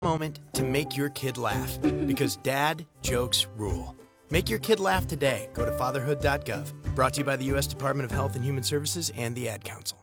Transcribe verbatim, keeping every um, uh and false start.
moment to make your kid laugh, because dad jokes rule. Make your kid laugh today. Go to fatherhood dot gov. Brought to you by the U S Department of Health and Human Services and the Ad Council.